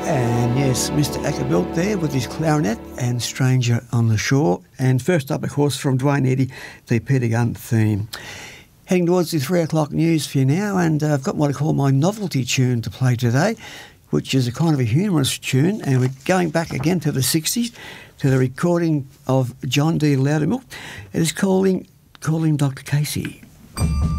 And yes, Mr. Ackerbilt there with his clarinet and Stranger on the Shore. And first up, of course, from Dwayne Eddy, the Peter Gunn theme. Heading towards the 3 o'clock news for you now, and I've got what I call my novelty tune to play today, which is a kind of a humorous tune, and we're going back again to the 60s, to the recording of John D. Loudermilk. It is calling Dr. Casey.